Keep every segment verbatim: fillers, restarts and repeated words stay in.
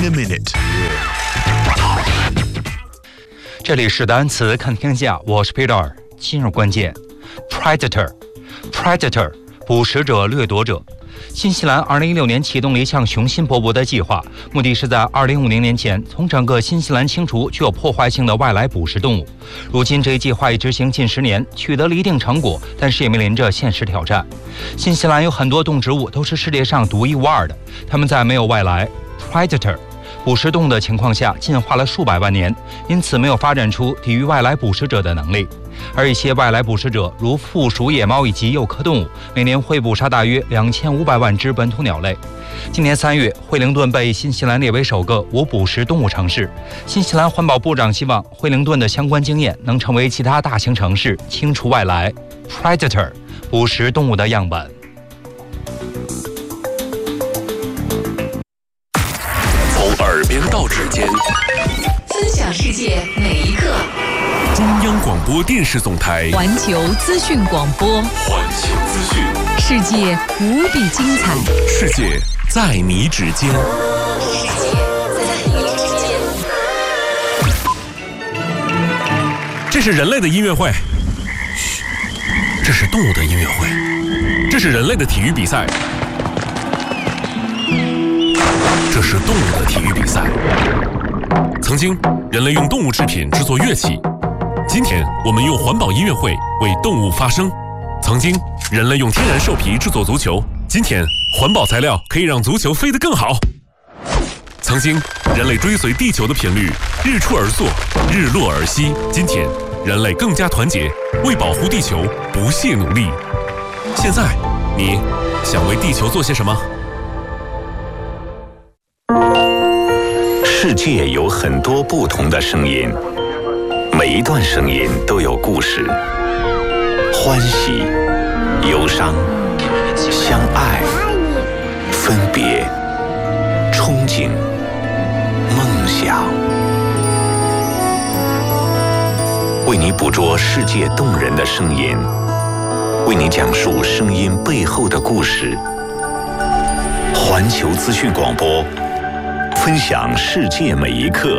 a minute。 这里是单词看天下，我是 Peter。今日关键 ：Predator，Predator， Predator， 捕食者、掠夺者。新西兰二零一六年启动了一项雄心勃勃的计划，目的是在二零五零年前从整个新西兰清除具有破坏性的外来捕食动物。如今这一计划已执行近十年，取得了一定成果，但是也面临着现实挑战。新西兰有很多动植物都是世界上独一无二的，它们在没有外来 Predator 捕食动物的情况下进化了数百万年，因此没有发展出抵御外来捕食者的能力。而一些外来捕食者，如负鼠野猫以及幼科动物，每年会捕杀大约两千五百万只本土鸟类。今年三月，惠灵顿被新西兰列为首个无捕食动物城市。新西兰环保部长希望惠灵顿的相关经验能成为其他大型城市清除外来 Predator 捕食动物的样本。 从耳边到指尖， 分享世界每一刻。 中央广播电视总台环球资讯广播， 环球资讯， 世界无比精彩， 世界在你指尖， 世界在你指尖。 这是人类的音乐会，嘘，这是动物的音乐会，这是人类的体育比赛，这是动物的体育比赛。曾经，人类用动物制品制作乐器。今天我们用环保音乐会为动物发声。曾经人类用天然兽皮制作足球，今天环保材料可以让足球飞得更好。曾经人类追随地球的频率，日出而作，日落而息，今天人类更加团结，为保护地球不懈努力。现在你想为地球做些什么？ 世界有很多不同的声音，每一段声音都有故事，欢喜、忧伤、相爱、分别、憧憬、梦想。为你捕捉世界动人的声音，为你讲述声音背后的故事。环球资讯广播，分享世界每一刻。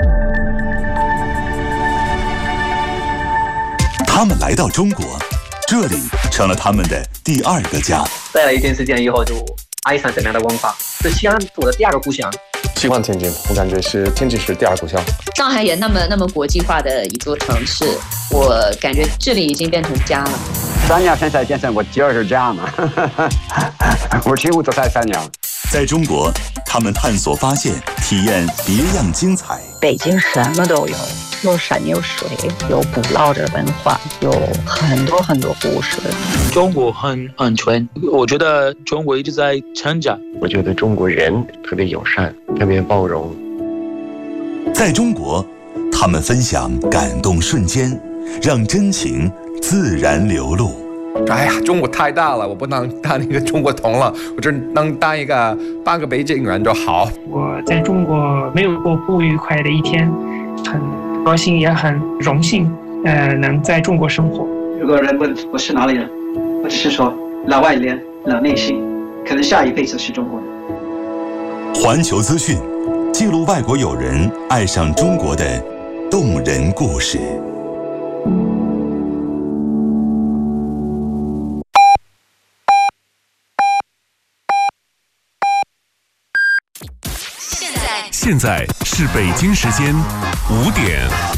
他们来到中国，这里成了他们的第二个家。 待了一段时间以后，就爱上这边的文化，是西安是我的第二个故乡。 喜欢天津，我感觉是天津是第二故乡。 上海也那么那么国际化的一座城市，我感觉这里已经变成家了。 三年现在变成我第二个家嘛，我几乎都在三年。 在中国，他们探索、发现、体验别样精彩。 北京什么都有，有山有水，有古老的文化，有很多很多故事。 中国很安全，我觉得中国一直在成长。 我觉得中国人特别友善，特别包容。 在中国，他们分享感动瞬间，让真情自然流露。 哎呀，中国太大了，我不能当一个中国通了，我只能当一个半个北京人就好。 我在中国没有过不愉快的一天，很高兴也很荣幸，呃，能在中国生活。 如果人问我是哪里人，我只是说老外脸老内心，可能下一辈子是中国人。 环球资讯，记录外国友人爱上中国的动人故事。 现在是北京时间五点，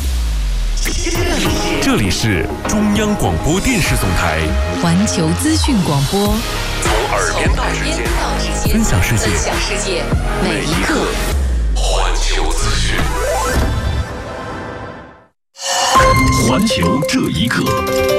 这里是中央广播电视总台环球资讯广播， 从耳边到指尖，分享世界每一刻。 环球资讯，环球这一刻。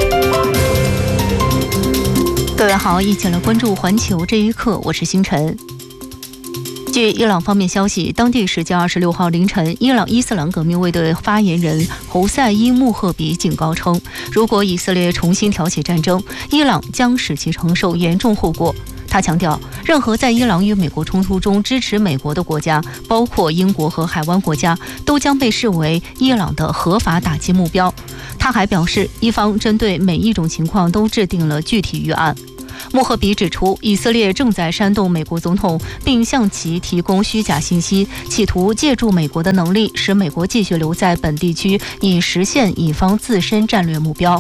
各位好，一起来关注环球这一刻，我是星辰。据伊朗方面消息，当地时间二十六号凌晨，伊朗伊斯兰革命卫队发言人侯赛伊穆赫比警告称，如果以色列重新挑起战争，伊朗将使其承受严重后果。他强调，任何在伊朗与美国冲突中支持美国的国家，包括英国和海湾国家，都将被视为伊朗的合法打击目标。他还表示，伊方针对每一种情况都制定了具体预案。 穆赫比指出，以色列正在煽动美国总统，并向其提供虚假信息，企图借助美国的能力，使美国继续留在本地区，以实现以方自身战略目标。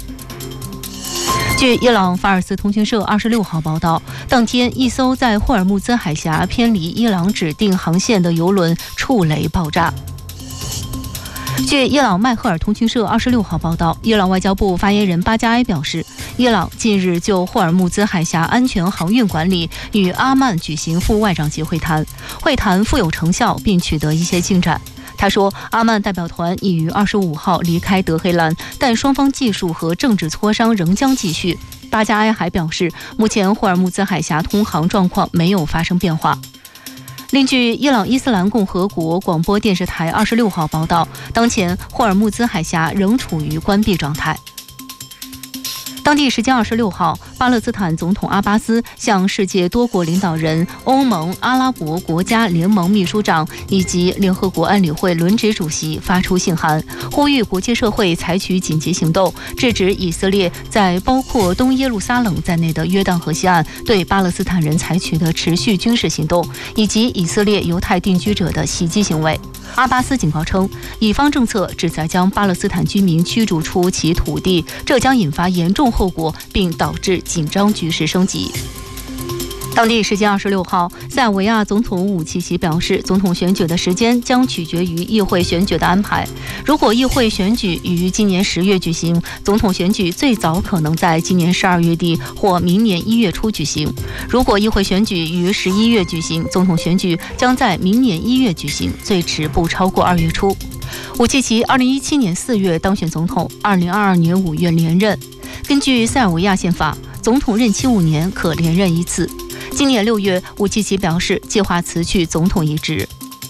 据伊朗法尔斯通讯社二十六号报道，当天一艘在霍尔木兹海峡偏离伊朗指定航线的油轮触雷爆炸。据伊朗迈赫尔通讯社二十六号报道，伊朗外交部发言人巴加埃表示，伊朗近日就霍尔木兹海峡安全航运管理与阿曼举行副外长级会谈，会谈富有成效，并取得一些进展。他说，阿曼代表团已于二十五号离开德黑兰，但双方技术和政治磋商仍将继续。巴加埃还表示，目前霍尔木兹海峡通航状况没有发生变化。另据伊朗伊斯兰共和国广播电视台二十六号报道，当前霍尔木兹海峡仍处于关闭状态。当地时间二十六号，巴勒斯坦总统阿巴斯向世界多国领导人、欧盟、阿拉伯国家联盟秘书长以及联合国安理会轮值主席发出信函，呼吁国际社会采取紧急行动，制止以色列在包括东耶路撒冷在内的约旦河西岸对巴勒斯坦人采取的持续军事行动，以及以色列犹太定居者的袭击行为。阿巴斯警告称，以方政策旨在将巴勒斯坦居民驱逐出其土地，这将引发严重后果，并导致紧张局势升级。当地时间二十六号，塞尔维亚总统武契奇表示，总统选举的时间将取决于议会选举的安排。如果议会选举于今年十月举行，总统选举最早可能在今年十二月底或明年一月初举行；如果议会选举于十一月举行，总统选举将在明年一月举行，最迟不超过二月初。武契奇二零一七年四月当选总统，二零二二年五月连任。根据塞尔维亚宪法，总统任期五年，可连任一次。今年六月，武契奇表示计划辞去总统一职。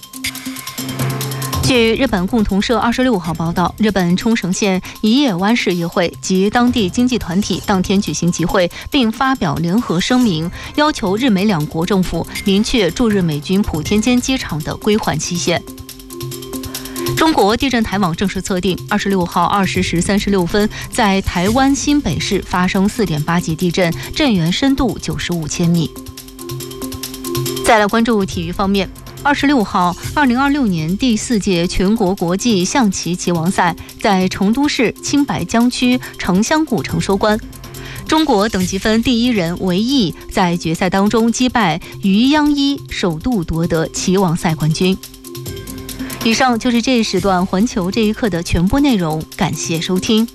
据日本共同社二十六号报道，日本冲绳县一叶湾市议会及当地经济团体当天举行集会，并发表联合声明，要求日美两国政府明确驻日美军普天间机场的归还期限。中国地震台网正式测定，二十六号二十时三十六分，在台湾新北市发生四点八级地震，震源深度九十五千米。再来关注体育方面，二十六号，二零二六年第四届全国国际象棋棋王赛在成都市青白江区城乡古城收官。中国等级分第一人韦毅在决赛当中击败于央一，首度夺得棋王赛冠军。以上就是这一时段环球这一刻的全部内容，感谢收听。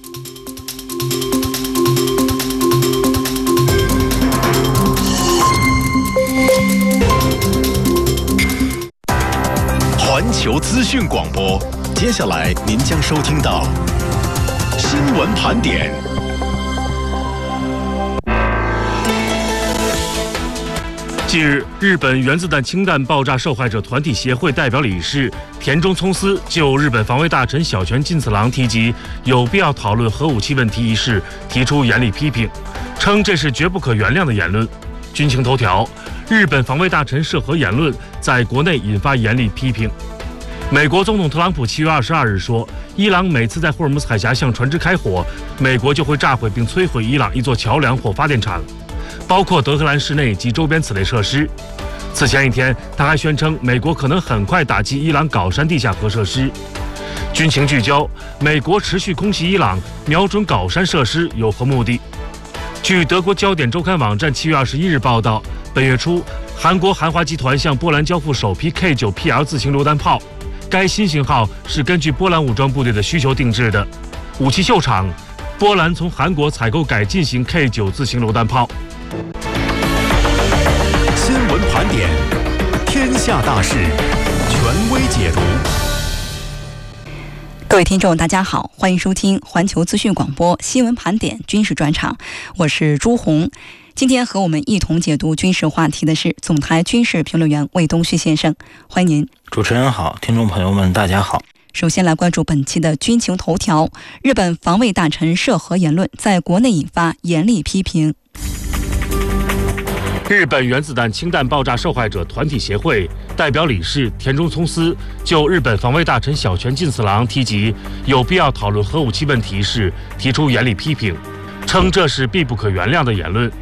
环球资讯广播，接下来您将收听到新闻盘点。 近日，日本原子弹氢弹爆炸受害者团体协会代表理事田中聪司就日本防卫大臣小泉进次郎提及有必要讨论核武器问题一事提出严厉批评，称这是绝不可原谅的言论。军情头条：日本防卫大臣涉核言论在国内引发严厉批评。美国总统特朗普七月二十二日说，伊朗每次在霍尔木兹海峡向船只开火，美国就会炸毁并摧毁伊朗一座桥梁或发电厂，包括德黑兰市内及周边此类设施。此前一天，他还宣称美国可能很快打击伊朗镐山地下核设施。军情聚焦：美国持续空袭伊朗，瞄准镐山设施有何目的？据德国焦点周刊网站七月二十一日报道，本月初，韩国韩华集团向波兰交付首批 K 九 P L 自行榴弹炮，该新型号是根据波兰武装部队的需求定制的。武器秀场：波兰从韩国采购改进型 K 九 自行榴弹炮。 新闻盘点，天下大事，权威解读。 各位听众大家好，欢迎收听环球资讯广播新闻盘点军事专场，我是朱红。今天和我们一同解读军事话题的是总台军事评论员魏东旭先生，欢迎您。 主持人好，听众朋友们大家好。 首先来关注本期的军情头条，日本防卫大臣涉核言论在国内引发严厉批评。 日本原子弹氢弹爆炸受害者团体协会代表理事田中聪司就日本防卫大臣小泉进次郎提及有必要讨论核武器问题时提出严厉批评，称这是必不可原谅的言论。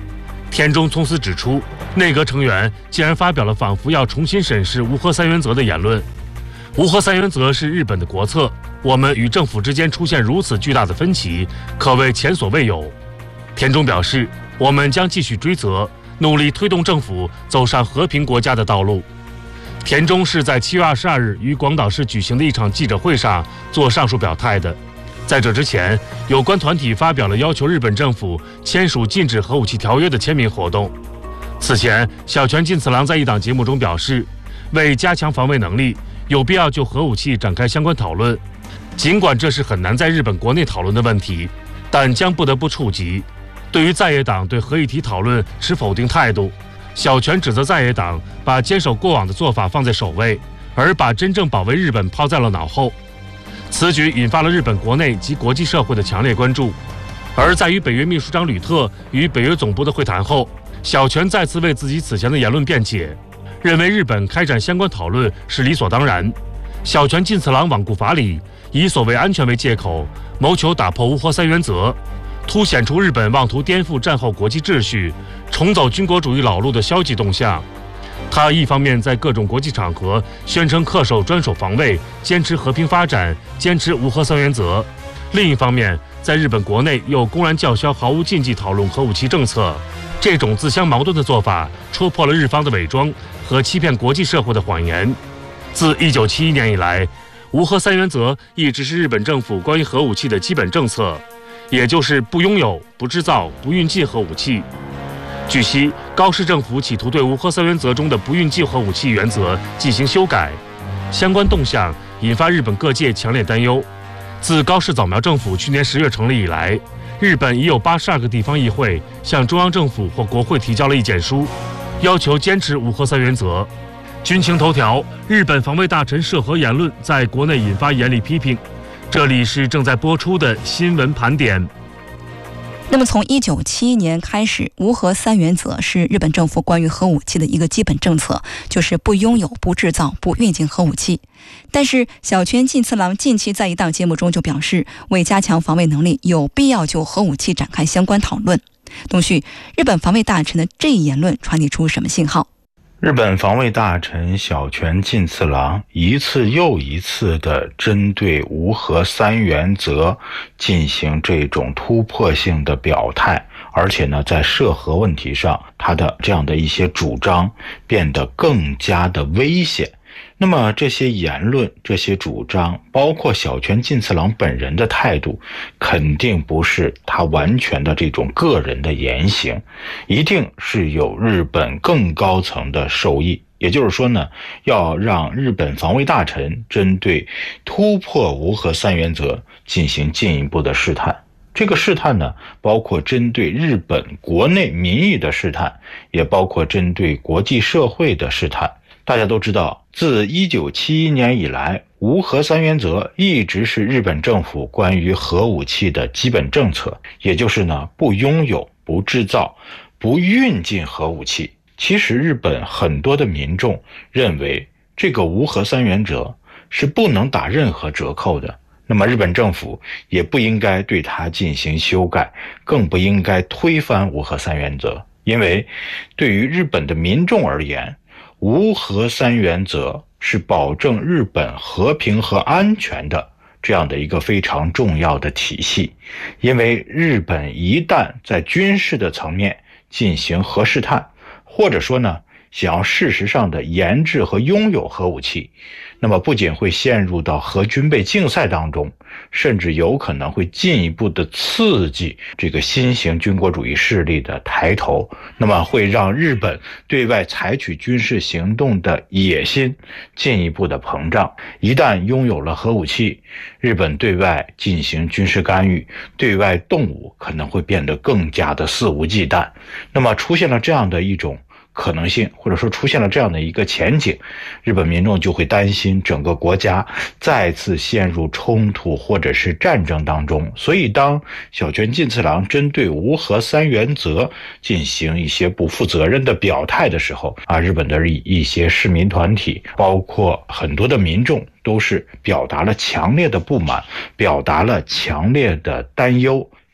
田中从此指出，内阁成员竟然发表了仿佛要重新审视无核三原则的言论。无核三原则是日本的国策，我们与政府之间出现如此巨大的分歧，可谓前所未有。田中表示，我们将继续追责，努力推动政府走上和平国家的道路。田中是在七月二十二日于广岛市举行的一场记者会上做上述表态的。在这之前，有关团体发表了要求日本政府签署禁止核武器条约的签名活动。此前，小泉进次郎在一档节目中表示，为加强防卫能力，有必要就核武器展开相关讨论。尽管这是很难在日本国内讨论的问题，但将不得不触及。对于在野党对核议题讨论持否定态度，小泉指责在野党把坚守过往的做法放在首位，而把真正保卫日本抛在了脑后。此举引发了日本国内及国际社会的强烈关注。而在与北约秘书长吕特与北约总部的会谈后，小泉再次为自己此前的言论辩解，认为日本开展相关讨论是理所当然。小泉进次郎罔顾法理，以所谓安全为借口，谋求打破无核三原则，凸显出日本妄图颠覆战后国际秩序，重走军国主义老路的消极动向。他一方面在各种国际场合宣称恪守专守防卫，坚持和平发展，坚持无核三原则；另一方面，在日本国内又公然叫嚣毫无禁忌讨论核武器政策。这种自相矛盾的做法，戳破了日方的伪装和欺骗国际社会的谎言。自一九七一年以来，无核三原则一直是日本政府关于核武器的基本政策，也就是不拥有、不制造、不运进核武器。据悉，高市政府企图对无核三原则中的不运进核武器原则进行修改，相关动向引发日本各界强烈担忧。自高市早苗政府去年十月成立以来，日本已有八十二个地方议会向中央政府或国会提交了意见书，要求坚持无核三原则。军情头条：日本防卫大臣涉核言论在国内引发严厉批评。这里是正在播出的新闻盘点。 那么从一九七一年开始，无核三原则是日本政府关于核武器的一个基本政策，就是不拥有、不制造、不运进核武器。但是小泉进次郎近期在一档节目中就表示，为加强防卫能力，有必要就核武器展开相关讨论。东旭，日本防卫大臣的这一言论传递出什么信号？ 日本防卫大臣小泉进次郎一次又一次地针对无核三原则进行这种突破性的表态，而且呢，在涉核问题上，他的这样的一些主张变得更加的危险。那么这些言论、这些主张，包括小泉进次郎本人的态度，肯定不是他完全的这种个人的言行，一定是有日本更高层的授意。也就是说呢，要让日本防卫大臣针对突破无核三原则进行进一步的试探。这个试探呢，包括针对日本国内民意的试探，也包括针对国际社会的试探。大家都知道，自一九七一年以来，无核三原则一直是日本政府关于核武器的基本政策，也就是呢，不拥有、不制造、不运进核武器。其实日本很多的民众认为，这个无核三原则是不能打任何折扣的，那么日本政府也不应该对它进行修改，更不应该推翻无核三原则。因为对于日本的民众而言，无核三原则是保证日本和平和安全的这样的一个非常重要的体系。因为日本一旦在军事的层面进行核试探，或者说呢，想要事实上的研制和拥有核武器，那么不仅会陷入到核军备竞赛当中，甚至有可能会进一步的刺激这个新型军国主义势力的抬头，那么会让日本对外采取军事行动的野心进一步的膨胀。一旦拥有了核武器，日本对外进行军事干预，对外动武可能会变得更加的肆无忌惮。那么出现了这样的一种可能性，或者说出现了这样的一个前景，日本民众就会担心整个国家再次陷入冲突或者是战争当中。所以当小泉进次郎针对无核三原则进行一些不负责任的表态的时候啊，日本的一些市民团体，包括很多的民众，都是表达了强烈的不满，表达了强烈的担忧。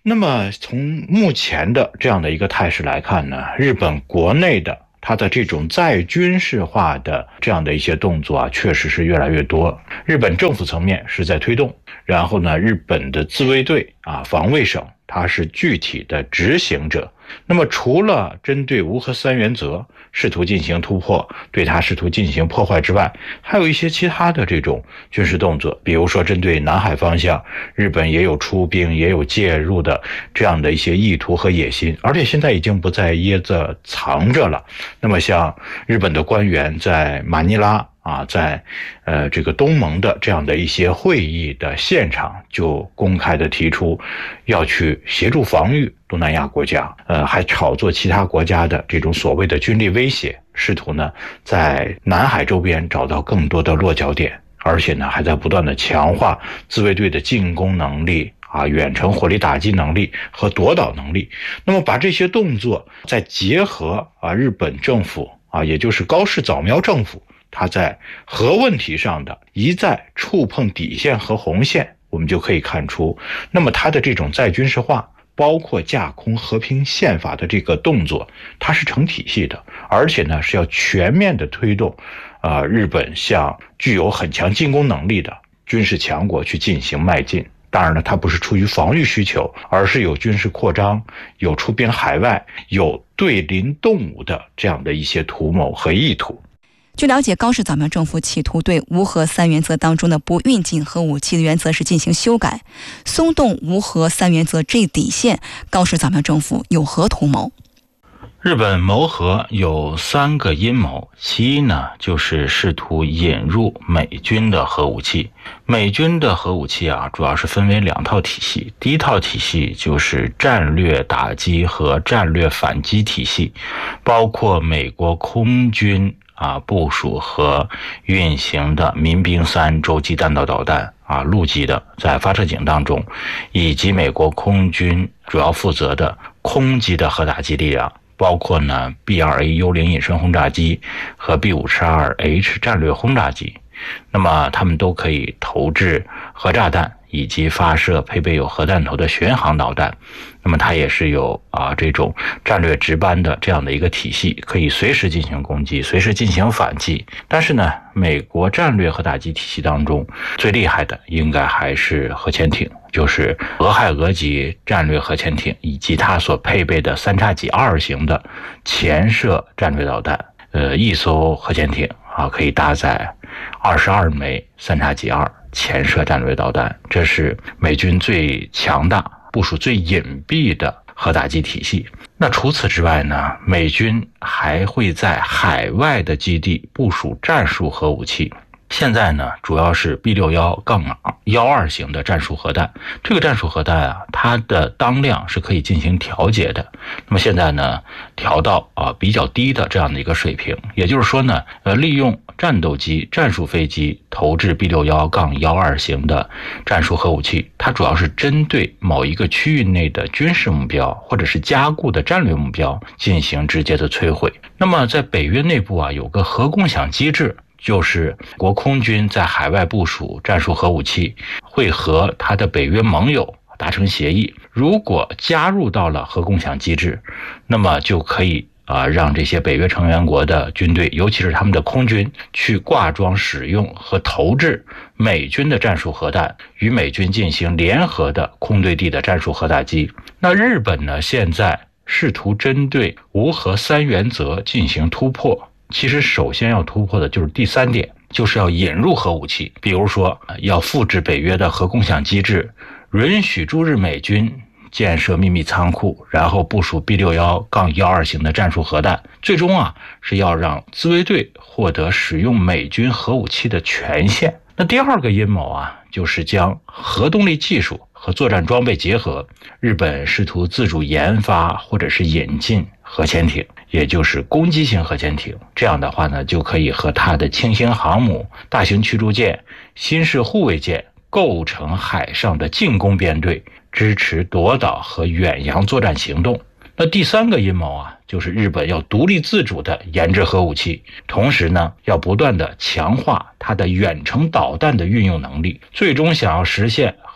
那么从目前的这样的一个态势来看呢，日本国内的它的这种再军事化的这样的一些动作啊，确实是越来越多。日本政府层面是在推动，然后呢，日本的自卫队啊、防卫省它是具体的执行者。那么除了针对无核三原则试图进行突破，对它试图进行破坏之外，还有一些其他的这种军事动作，比如说针对南海方向，日本也有出兵也有介入的这样的一些意图和野心，而且现在已经不再掖着藏着了。那么像日本的官员在马尼拉啊，在呃这个东盟的这样的一些会议的现场，就公开的提出要去协助防御东南亚国家，呃，还炒作其他国家的这种所谓的军力威胁，试图呢在南海周边找到更多的落脚点，而且呢还在不断的强化自卫队的进攻能力啊、远程火力打击能力和夺岛能力。那么把这些动作再结合啊日本政府啊，也就是高市早苗政府，他在核问题上的一再触碰底线和红线，我们就可以看出，那么他的这种再军事化，包括架空和平宪法的这个动作，它是成体系的，而且呢是要全面的推动呃日本向具有很强进攻能力的军事强国去进行迈进。当然了，它不是出于防御需求，而是有军事扩张，有出兵海外，有对邻动武的这样的一些图谋和意图。 据了解，高市早苗政府企图对无核三原则当中的不运进核武器的原则是进行修改，松动无核三原则这一底线，高市早苗政府有何图谋？ 日本谋核有三个阴谋，其一呢，就是试图引入美军的核武器。美军的核武器啊，主要是分为两套体系。第一套体系就是战略打击和战略反击体系，包括美国空军啊部署和运行的民兵三洲际弹道导弹啊，陆基的在发射井当中，以及美国空军主要负责的空基的核打击力量，包括呢 B 二 A 幽灵隐身轰炸机和 B 五十二 H 战略轰炸机。那么他们都可以投掷核炸弹以及发射配备有核弹头的巡航导弹。那么它也是有啊这种战略值班的这样的一个体系，可以随时进行攻击，随时进行反击。但是呢，美国战略核打击体系当中最厉害的应该还是核潜艇，就是俄亥俄级战略核潜艇以及它所配备的三叉戟二型的潜射战略导弹。呃，一艘核潜艇啊可以搭载二十二枚三叉戟二潜射战略导弹，这是美军最强大、部署最隐蔽的核打击体系。那除此之外呢，美军还会在海外的基地部署战术核武器。现在呢，主要是 B 六十一 二型的战术核弹。这个战术核弹啊，它的当量是可以进行调节的。那么现在呢，调到啊比较低的这样的一个水平，也就是说呢，呃，利用战斗机、战术飞机投掷 B 六十一 二型的战术核武器，它主要是针对某一个区域内的军事目标或者是加固的战略目标进行直接的摧毁。那么在北约内部啊，有个核共享机制。就是国空军在海外部署战术核武器，会和他的北约盟友达成协议，如果加入到了核共享机制，那么就可以啊、呃、让这些北约成员国的军队，尤其是他们的空军，去挂装使用和投掷美军的战术核弹，与美军进行联合的空对地的战术核打击。那日本呢，现在试图针对无核三原则进行突破。其实首先要突破的就是第三点，就是要引入核武器，比如说要复制北约的核共享机制，允许驻日美军建设秘密仓库，然后部署 B 六十一 二型的战术核弹，最终啊是要让自卫队获得使用美军核武器的权限。那第二个阴谋啊，就是将核动力技术和作战装备结合，日本试图自主研发或者是引进核潜艇，也就是攻击型核潜艇。这样的话呢，就可以和它的轻型航母、大型驱逐舰、新式护卫舰构成海上的进攻编队，支持夺岛和远洋作战行动。那第三个阴谋啊，就是日本要独立自主的研制核武器，同时呢，要不断的强化它的远程导弹的运用能力，最终想要实现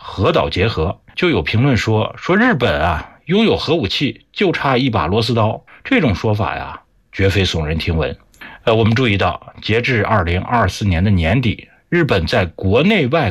核岛结合，就有评论说说日本啊拥有核武器就差一把螺丝刀，这种说法呀绝非耸人听闻。呃，我们注意到，截至二零二四年的年底，日本在国内外